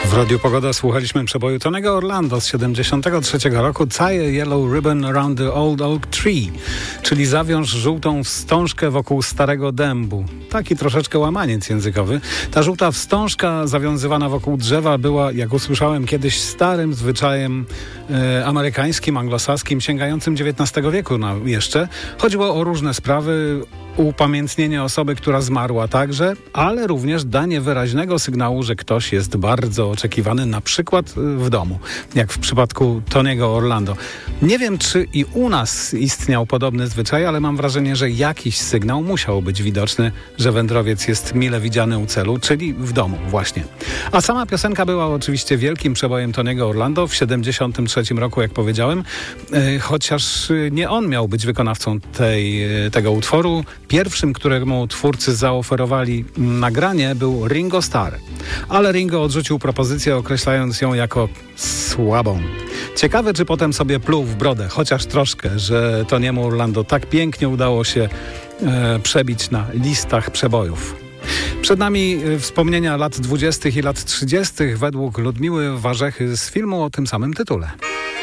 W Radiu Pogoda słuchaliśmy przeboju Tonego Orlando z 73 roku Tie a Yellow Ribbon Around the Old Oak Tree, czyli zawiąż żółtą wstążkę wokół starego dębu. Taki troszeczkę łamaniec językowy. Ta żółta wstążka zawiązywana wokół drzewa była, jak usłyszałem kiedyś, starym zwyczajem amerykańskim, anglosaskim, sięgającym XIX wieku jeszcze. Chodziło o różne sprawy, upamiętnienie osoby, która zmarła także, ale również danie wyraźnego sygnału, że ktoś jest bardzo oczekiwany, na przykład w domu, jak w przypadku Tony'ego Orlando. Nie wiem, czy i u nas istniał podobny zwyczaj, ale mam wrażenie, że jakiś sygnał musiał być widoczny, że wędrowiec jest mile widziany u celu, czyli w domu właśnie. A sama piosenka była oczywiście wielkim przebojem Tony'ego Orlando w 73 roku, jak powiedziałem, chociaż nie on miał być wykonawcą tego utworu. Pierwszym, któremu twórcy zaoferowali nagranie, był Ringo Starr. Ale Ringo odrzucił propozycję, określając ją jako słabą. Ciekawe, czy potem sobie pluł w brodę, chociaż troszkę, że Tony'emu Orlando tak pięknie udało się przebić na listach przebojów. Przed nami wspomnienia lat 20. i lat 30. według Ludmiły Warzechy z filmu o tym samym tytule.